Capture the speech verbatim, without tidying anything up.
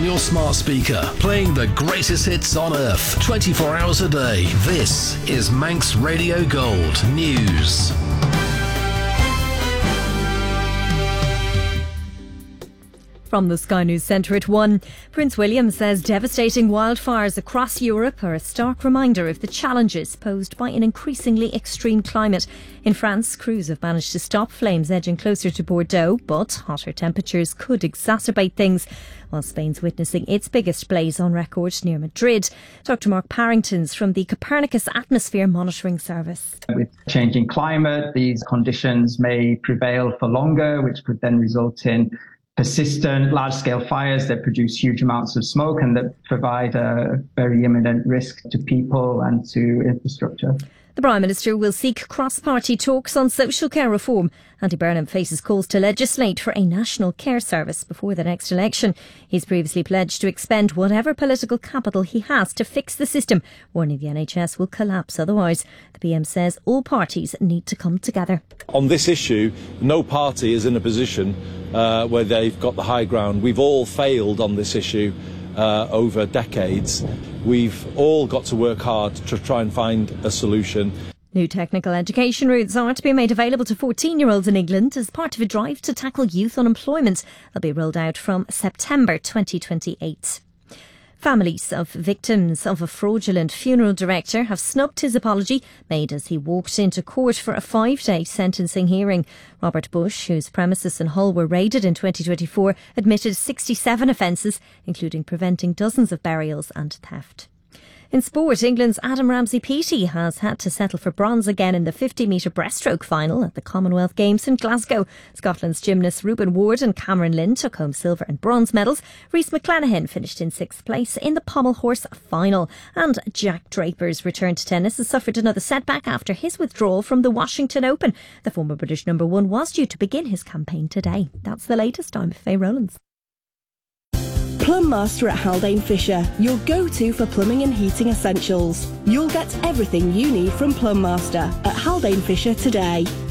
on your smart speaker, playing the greatest hits on earth, twenty-four hours a day. This is Manx Radio Gold News. From the Sky News Centre at one, Prince William says devastating wildfires across Europe are a stark reminder of the challenges posed by an increasingly extreme climate. In France, crews have managed to stop flames edging closer to Bordeaux, but hotter temperatures could exacerbate things, while Spain's witnessing its biggest blaze on record near Madrid. Doctor Mark Parrington's from the Copernicus Atmosphere Monitoring Service. With changing climate, these conditions may prevail for longer, which could then result in persistent large-scale fires that produce huge amounts of smoke and that provide a very imminent risk to people and to infrastructure. The Prime Minister will seek cross-party talks on social care reform. Andy Burnham faces calls to legislate for a national care service before the next election. He's previously pledged to expend whatever political capital he has to fix the system, warning the N H S will collapse otherwise. The P M says all parties need to come together. On this issue, no party is in a position uh, where they've got the high ground. We've all failed on this issue uh, over decades. We've all got to work hard to try and find a solution. New technical education routes are to be made available to fourteen-year-olds in England as part of a drive to tackle youth unemployment. They'll be rolled out from September twenty twenty-eight. Families of victims of a fraudulent funeral director have snubbed his apology made as he walked into court for a five-day sentencing hearing. Robert Bush, whose premises in Hull were raided in twenty twenty-four, admitted sixty-seven offences, including preventing dozens of burials and theft. In sport, England's Adam Ramsey-Peaty has had to settle for bronze again in the fifty metre breaststroke final at the Commonwealth Games in Glasgow. Scotland's gymnasts Ruben Ward and Cameron Lynn took home silver and bronze medals. Rhys McClenaghan finished in sixth place in the pommel horse final. And Jack Draper's return to tennis has suffered another setback after his withdrawal from the Washington Open. The former British number one was due to begin his campaign today. That's the latest. I'm Faye Rowlands. Plum Master at Haldane Fisher, your go-to for plumbing and heating essentials. You'll get everything you need from Plum Master at Haldane Fisher today.